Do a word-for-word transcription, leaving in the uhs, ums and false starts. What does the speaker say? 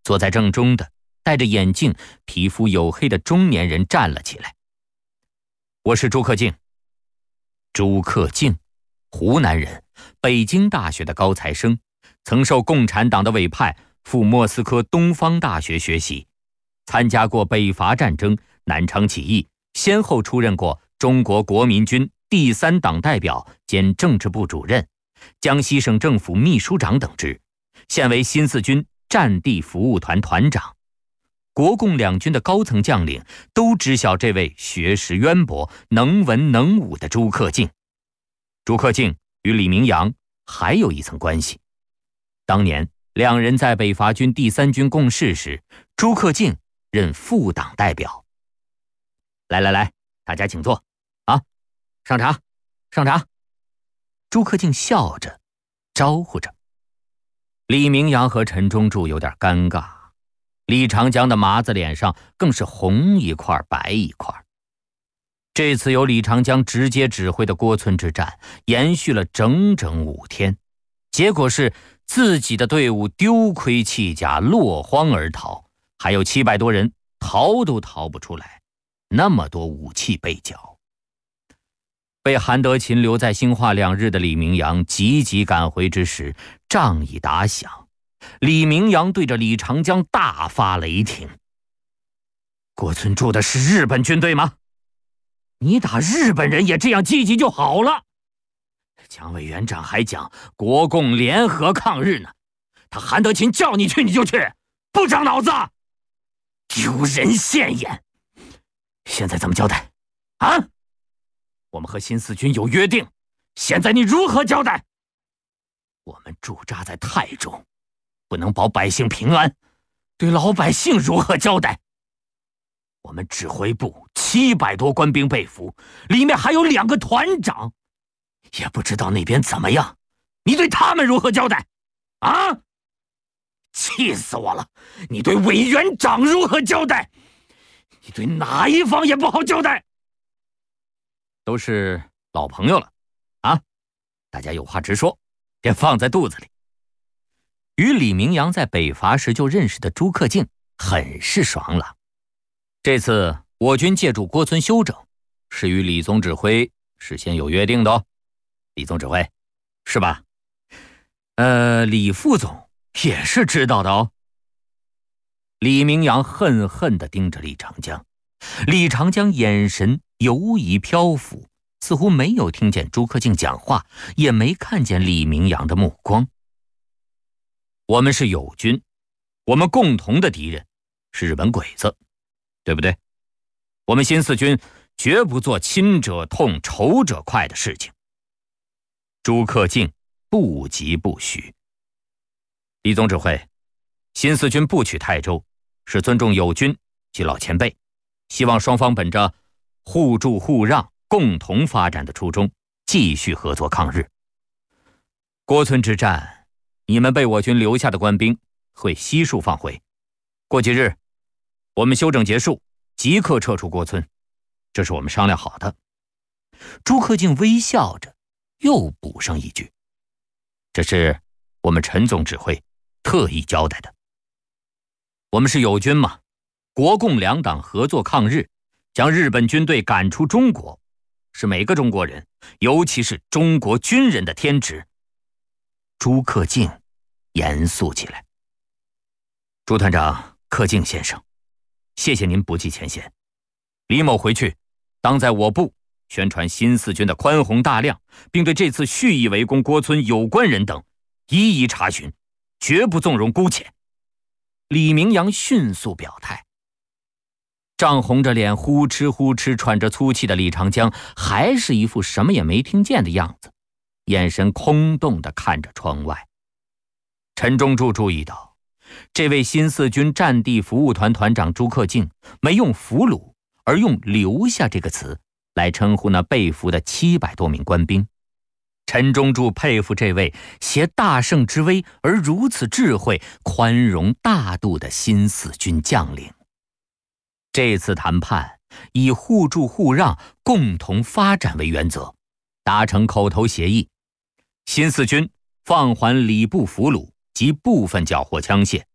坐在正中的戴着眼镜、皮肤黝黑的中年人站了起来。我是朱克敬。朱克敬，湖南人，北京大学的高材生，曾受共产党的委派赴莫斯科东方大学学习，参加过北伐战争、南昌起义，先后出任过中国国民军第三党代表兼政治部主任、江西省政府秘书长等职，现为新四军战地服务团团长。国共两军的高层将领都知晓这位学识渊博、能文能武的朱克敬。朱克敬与李明阳还有一层关系。当年两人在北伐军第三军共事时，朱克敬任副党代表。来来来，大家请坐啊，上茶上茶。朱克敬笑着招呼着。李明阳和陈忠柱有点尴尬，李长江的麻子脸上更是红一块白一块。这次由李长江直接指挥的郭村之战延续了整整五天，结果是自己的队伍丢盔弃甲，落荒而逃，还有七百多人逃都逃不出来，那么多武器被缴。被韩德勤留在兴化两日的李明阳急急赶回之时，仗已打响。李明阳对着李长江大发雷霆：郭村住的是日本军队吗？你打日本人也这样积极就好了。蒋委员长还讲国共联合抗日呢，他韩德勤叫你去你就去，不长脑子，丢人现眼。现在怎么交代啊？我们和新四军有约定，现在你如何交代？我们驻扎在泰州，不能保百姓平安，对老百姓如何交代？我们指挥部七百多官兵被俘，里面还有两个团长，也不知道那边怎么样，你对他们如何交代？啊！气死我了！你对委员长如何交代？你对哪一方也不好交代。都是老朋友了，啊，大家有话直说，别放在肚子里。与李明阳在北伐时就认识的朱克敬很是爽朗。这次我军借助郭村休整，是与李总指挥事先有约定的哦。李总指挥，是吧？呃，李副总也是知道的哦。李明阳恨恨地盯着李长江，李长江眼神游移漂浮，似乎没有听见朱克敬讲话，也没看见李明阳的目光。我们是友军，我们共同的敌人是日本鬼子，对不对？我们新四军绝不做亲者痛仇者快的事情。朱克敬不疾不徐。李总指挥，新四军不取泰州，是尊重友军及老前辈，希望双方本着互助互让、共同发展的初衷，继续合作抗日。郭村之战，你们被我军留下的官兵会悉数放回。过几日，我们休整结束，即刻撤出郭村，这是我们商量好的。朱克敬微笑着，又补上一句：这是我们陈总指挥特意交代的。我们是友军嘛，国共两党合作抗日，将日本军队赶出中国，是每个中国人，尤其是中国军人的天职。朱克敬严肃起来。朱团长，克敬先生，谢谢您不计前嫌。李某回去当在我部宣传新四军的宽宏大量，并对这次蓄意围攻郭村有关人等一一查询，绝不纵容姑且。李明阳迅速表态。涨红着脸呼哧呼哧喘着粗气的李长江还是一副什么也没听见的样子，眼神空洞地看着窗外。陈忠柱注意到，这位新四军战地服务团团长朱克敬没用俘虏，而用留下这个词来称呼那被俘的七百多名官兵。陈忠柱佩服这位携大圣之威而如此智慧、宽容大度的新四军将领。这次谈判以互助互让、共同发展为原则，达成口头协议，新四军放还礼部俘虏及部分缴获枪械，